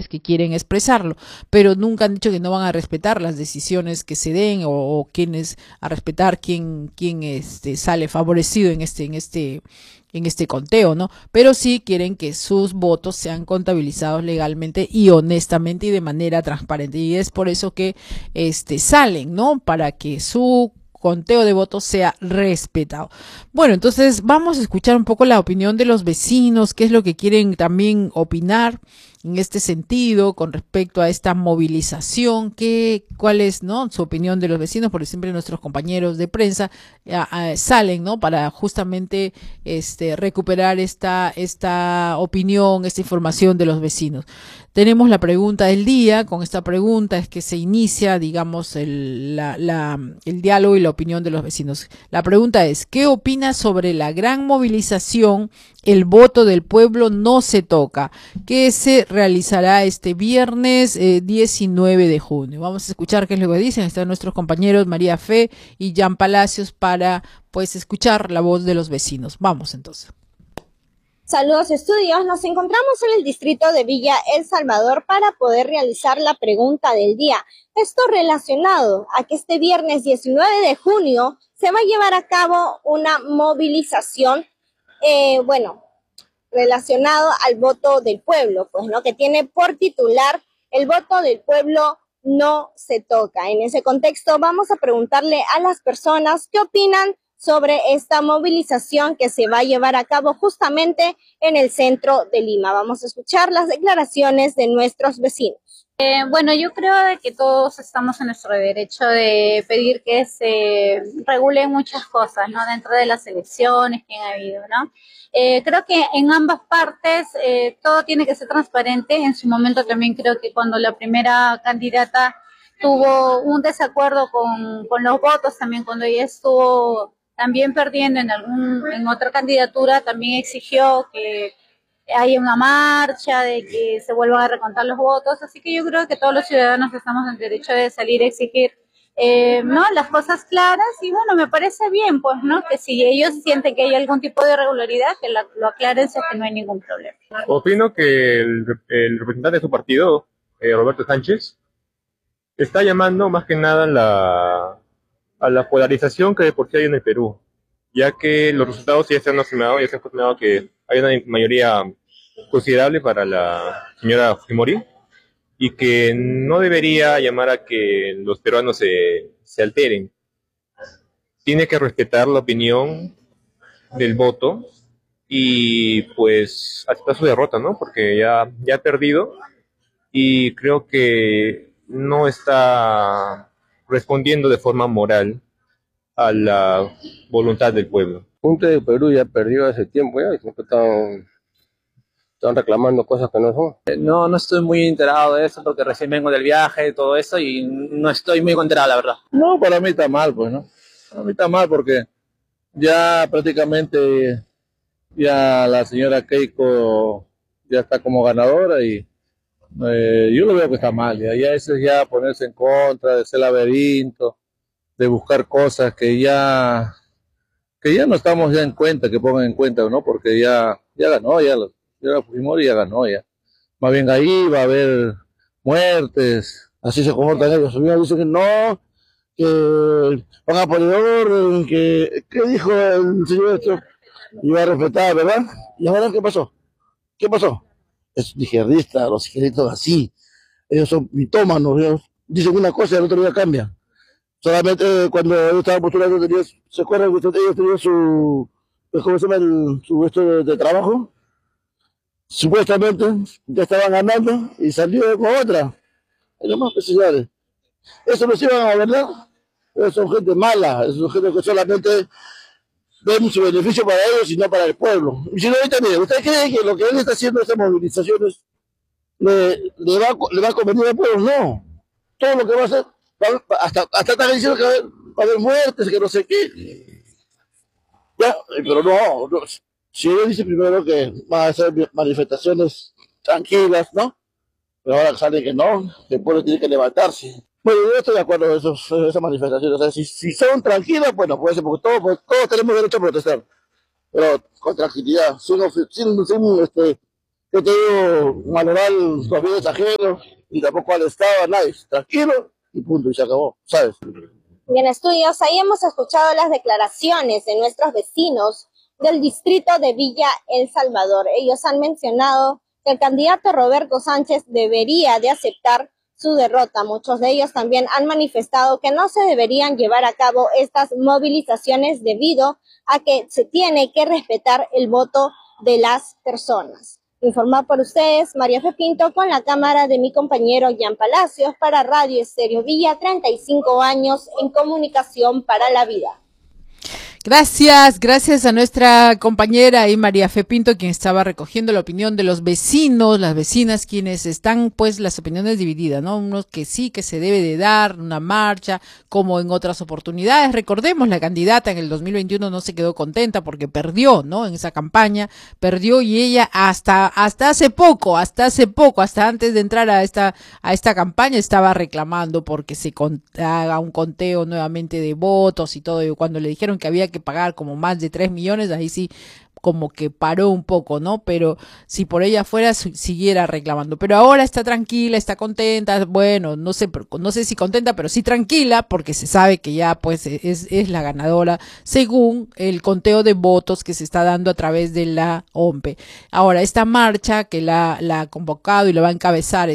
es que quieren expresarlo, pero nunca han dicho que no van a respetar las decisiones que se den o quiénes a respetar quién sale favorecido en este conteo, ¿no? Pero sí quieren que sus votos sean contabilizados legalmente y honestamente y de manera transparente. Y es por eso que salen, ¿no? Para que su conteo de votos sea respetado. Bueno, entonces vamos a escuchar un poco la opinión de los vecinos, qué es lo que quieren también opinar en este sentido con respecto a esta movilización, cuál es, ¿no?, su opinión de los vecinos, porque siempre nuestros compañeros de prensa salen, ¿no?, para justamente recuperar esta opinión, esta información de los vecinos. Tenemos la pregunta del día. Con esta pregunta es que se inicia, digamos, el diálogo y la opinión de los vecinos. La pregunta es: ¿qué opinas sobre la gran movilización El voto del pueblo no se toca, que se realizará este viernes 19 de junio? Vamos a escuchar qué es lo que dicen. Están nuestros compañeros María Fe y Jan Palacios para escuchar la voz de los vecinos. Vamos entonces. Saludos estudios, nos encontramos en el distrito de Villa El Salvador para poder realizar la pregunta del día. Esto relacionado a que este viernes 19 de junio se va a llevar a cabo una movilización, relacionado al voto del pueblo, pues, ¿no?, que tiene por titular El voto del pueblo no se toca. En ese contexto vamos a preguntarle a las personas qué opinan sobre esta movilización que se va a llevar a cabo justamente en el centro de Lima. Vamos a escuchar las declaraciones de nuestros vecinos. Yo creo de que todos estamos en nuestro derecho de pedir que se regulen muchas cosas, ¿no?, dentro de las elecciones que han habido, ¿no? Creo que en ambas partes todo tiene que ser transparente. En su momento también creo que cuando la primera candidata tuvo un desacuerdo con los votos, también cuando ella estuvo también perdiendo en otra candidatura, también exigió que haya una marcha, de que se vuelvan a recontar los votos. Así que yo creo que todos los ciudadanos estamos en el derecho de salir a exigir ¿no?, las cosas claras. Y bueno, me parece bien, pues, ¿no?, que si ellos sienten que hay algún tipo de irregularidad, que lo aclaren, si es que no hay ningún problema. Opino que el representante de su partido, Roberto Sánchez, está llamando más que nada a la polarización que de por sí hay en el Perú, ya que los resultados ya se han confirmado que hay una mayoría considerable para la señora Fujimori, y que no debería llamar a que los peruanos se alteren. Tiene que respetar la opinión del voto y pues aceptar su derrota, ¿no? Porque ya ha perdido y creo que no está respondiendo de forma moral a la voluntad del pueblo. Junta de Perú ya perdió hace tiempo, ya, y siempre están reclamando cosas que no son. No estoy muy enterado de eso porque recién vengo del viaje y todo eso y no estoy muy enterado, la verdad. No, para mí está mal, pues, ¿no? Para mí está mal porque ya prácticamente ya la señora Keiko ya está como ganadora y yo lo veo que está mal. Ya eso es ya ponerse en contra de ese laberinto, de buscar cosas que ya no estamos ya en cuenta, que pongan en cuenta, ¿no? Porque ya ganó, ya Fujimori ya ganó, ya. Más bien ahí va a haber muertes, así se comportan ellos. Ellos dicen que no, que van a poner orden, ¿qué dijo el señor esto? Iba a respetar, ¿verdad? ¿Y ahora qué pasó? ¿Qué pasó? Es izquierdista, los izquierdistas así. Ellos son mitómanos, ellos dicen una cosa y el otro día cambian. Solamente cuando ellos estaban postulando, ¿se acuerdan que ellos tenían ¿cómo se llama? Su esto de trabajo? Supuestamente ya estaban ganando y salió con otra. Es lo más señores. Eso nos iban a gobernar. Ellos son gente mala, son gente que solamente ven su beneficio para ellos y no para el pueblo. Y si no, ahorita mire, ¿usted cree que lo que él está haciendo, estas movilizaciones, le va a convenir al pueblo? No. Todo lo que va a hacer, hasta están diciendo que va a haber muertes, que no sé qué. Ya, pero no. Si ellos dicen primero que van a hacer manifestaciones tranquilas, ¿no? Pero ahora sale que no, que el pueblo tiene que levantarse. Bueno, yo estoy de acuerdo con esas manifestaciones. O sea, si son tranquilas, bueno, puede ser, porque todos tenemos derecho a protestar. Pero con tranquilidad, sin yo te digo, valorar los bienes ajenos y tampoco al Estado, a nadie. Tranquilo y punto, y se acabó, ¿sabes? Bien, estudios, ahí hemos escuchado las declaraciones de nuestros vecinos del distrito de Villa El Salvador. Ellos han mencionado que el candidato Roberto Sánchez debería de aceptar su derrota. Muchos de ellos también han manifestado que no se deberían llevar a cabo estas movilizaciones debido a que se tiene que respetar el voto de las personas. Informado por ustedes, María Fe Pinto, con la cámara de mi compañero Jan Palacios para Radio Estéreo Villa, 35 años en comunicación para la vida. Gracias a nuestra compañera ahí María Fe Pinto, quien estaba recogiendo la opinión de los vecinos, las vecinas, quienes están pues las opiniones divididas, ¿no? Unos que sí, que se debe de dar una marcha, como en otras oportunidades. Recordemos, la candidata en el 2021 no se quedó contenta porque perdió, ¿no? En esa campaña, perdió, y ella hasta hace poco, hasta antes de entrar a esta campaña estaba reclamando porque se haga un conteo nuevamente de votos y todo, y cuando le dijeron que había que pagar como más de 3 millones, ahí sí como que paró un poco, ¿no? Pero si por ella fuera, siguiera reclamando. Pero ahora está tranquila, está contenta, bueno, no sé si contenta, pero sí tranquila, porque se sabe que ya pues es la ganadora según el conteo de votos que se está dando a través de la OMPE. Ahora, esta marcha que la ha convocado y la va a encabezar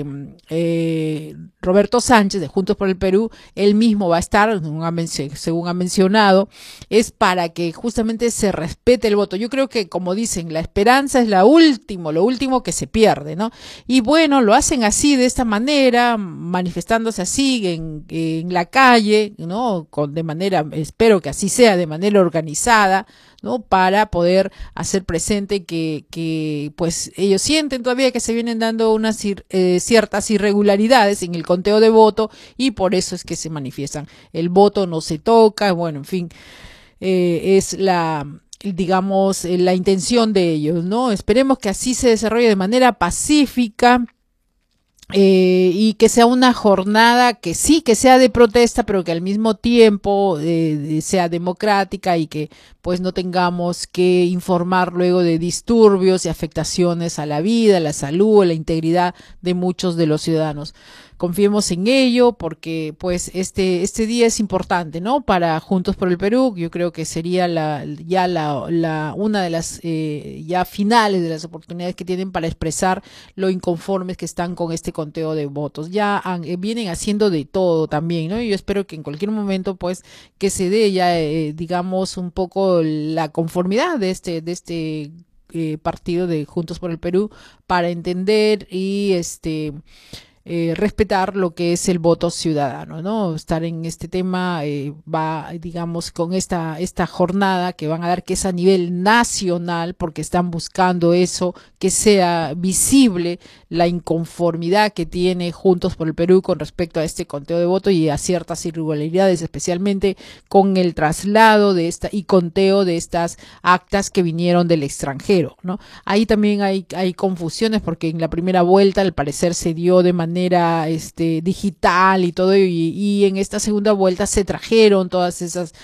Roberto Sánchez de Juntos por el Perú, él mismo va a estar, según ha mencionado, es para que justamente se respete el voto. Yo creo que, como dicen, la esperanza es lo último que se pierde, ¿no? Y bueno, lo hacen así, de esta manera, manifestándose así en la calle, ¿no? Espero que así sea, de manera organizada, ¿no? Para poder hacer presente que pues ellos sienten todavía que se vienen dando unas ciertas irregularidades en el conteo de voto, y por eso es que se manifiestan. El voto no se toca, bueno, en fin, es digamos, la intención de ellos, ¿no? Esperemos que así se desarrolle de manera pacífica, y que sea una jornada que sí, que sea de protesta, pero que al mismo tiempo sea democrática, y que pues no tengamos que informar luego de disturbios y afectaciones a la vida, a la salud, a la integridad de muchos de los ciudadanos. Confiemos en ello, porque pues este día es importante, ¿no? Para Juntos por el Perú. Yo creo que sería una de las ya finales de las oportunidades que tienen para expresar lo inconformes que están con este conteo de votos. Ya vienen haciendo de todo también, ¿no? Y yo espero que en cualquier momento pues que se dé ya digamos un poco la conformidad de este partido de Juntos por el Perú, para entender y respetar lo que es el voto ciudadano, ¿no? Estar en este tema va, digamos, con esta jornada que van a dar, que es a nivel nacional, porque están buscando eso, que sea visible la inconformidad que tiene Juntos por el Perú con respecto a este conteo de voto y a ciertas irregularidades, especialmente con el traslado de y conteo de estas actas que vinieron del extranjero, ¿no? Ahí también hay confusiones, porque en la primera vuelta al parecer se dio de manera digital y todo, y en esta segunda vuelta se trajeron todas esas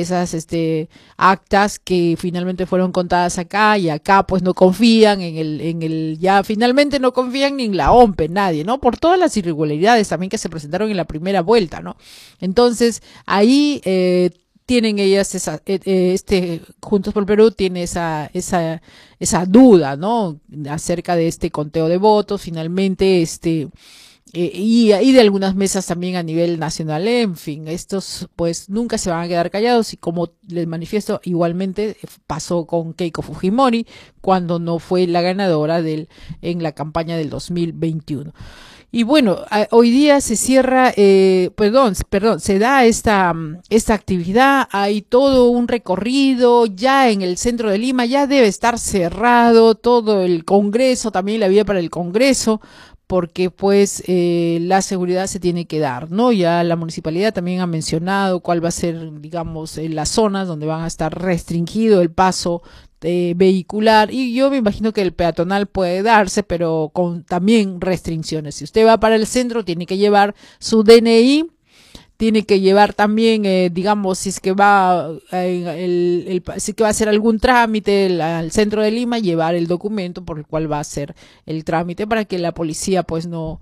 actas que finalmente fueron contadas acá, y acá pues no confían ya finalmente no confían ni en la OMPE, nadie, ¿no? Por todas las irregularidades también que se presentaron en la primera vuelta, ¿no? Entonces ahí tienen ellas Juntos por el Perú tiene esa duda, ¿no? Acerca de este conteo de votos, finalmente y de algunas mesas también a nivel nacional. En fin, estos pues nunca se van a quedar callados, y como les manifiesto, igualmente pasó con Keiko Fujimori cuando no fue la ganadora en la campaña del 2021. Y bueno, hoy día se cierra, se da esta actividad. Hay todo un recorrido ya en el centro de Lima, ya debe estar cerrado todo el Congreso, también la vía para el Congreso, porque pues la seguridad se tiene que dar, ¿no? Ya la municipalidad también ha mencionado cuál va a ser, digamos, las zonas donde van a estar restringido el paso vehicular, y yo me imagino que el peatonal puede darse, pero con también restricciones. Si usted va para el centro, tiene que llevar su DNI, tiene que llevar también, digamos, si es que va si es que va a hacer algún trámite al centro de Lima, llevar el documento por el cual va a hacer el trámite para que la policía pues no